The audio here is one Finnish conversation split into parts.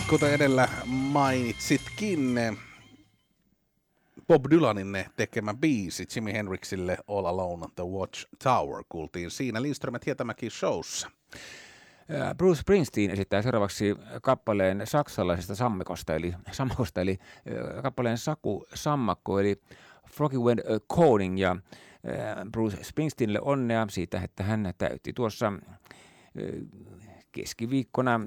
Kuten edellä mainitsitkin, Bob Dylanin tekemä biisi Jimi Hendrixille All Alone the Watch Tower kuultiin siinä Lindström ja Tietämäki showssa. Bruce Springsteen esittää seuraavaksi kappaleen saksalaisesta sammakosta, eli kappaleen Saku Sammakko, eli Froggy Went A-Courting, ja Bruce Springsteenille onnea siitä, että hän täytti tuossa keskiviikkona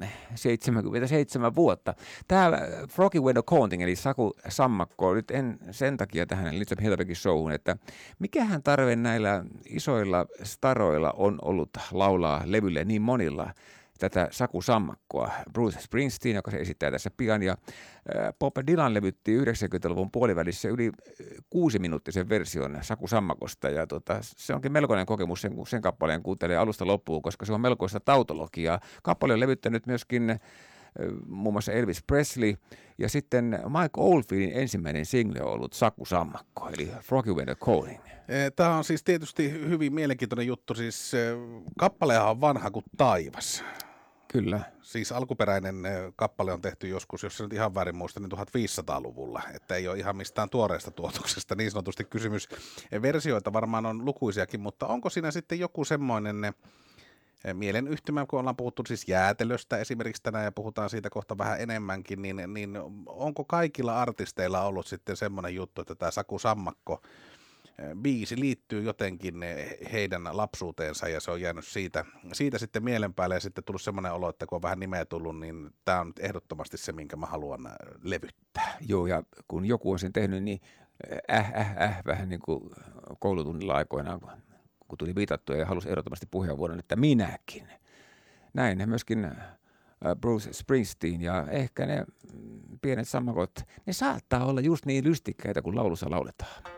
77 vuotta. Tämä Froggy Went A-Courting, eli Saku Sammakko, nyt en sen takia tähän Lindström Hillbergin showhun, että mikähän tarve näillä isoilla staroilla on ollut laulaa levylle niin monilla tätä Saku Sammakkoa. Bruce Springsteen, joka se esittää tässä pian, ja Bob Dylan levytti 90-luvun puolivälissä yli 6-minuuttisen version Saku Sammakosta, ja se onkin melkoinen kokemus sen kappaleen kuuntelee alusta loppuun, koska se on melkoista tautologiaa. Kappale on levyttänyt myöskin muun muassa Elvis Presley, ja sitten Mike Oldfieldin ensimmäinen single on ollut Saku Sammakko, eli Froggy Went A-Courting. Tämä on siis tietysti hyvin mielenkiintoinen juttu, siis kappalehan on vanha kuin taivas. Kyllä. Siis alkuperäinen kappale on tehty joskus, jos se nyt ihan väärin muista, niin 1500-luvulla, että ei ole ihan mistään tuoreesta tuotoksesta niin sanotusti kysymys. Versioita varmaan on lukuisiakin, mutta onko siinä sitten joku semmoinen mielenyhtymä, kun ollaan puhuttu siis jäätelöstä esimerkiksi tänään ja puhutaan siitä kohta vähän enemmänkin, niin onko kaikilla artisteilla ollut sitten semmoinen juttu, että tämä Saku Sammakko biisi liittyy jotenkin heidän lapsuuteensa ja se on jäänyt siitä sitten mielen päälle ja sitten tullut semmoinen olo, että kun on vähän nimeä tullut, niin tämä on nyt ehdottomasti se, minkä mä haluan levyttää. Joo, ja kun joku on sen tehnyt, niin vähän niin kuin koulutunnilla aikoinaan, kun tuli viitattua ja halusi ehdottomasti puheenvuoron, että minäkin. Näin myöskin Bruce Springsteen, ja ehkä ne pienet sammakot, ne saattaa olla just niin lystikkäitä, kun laulussa lauletaan.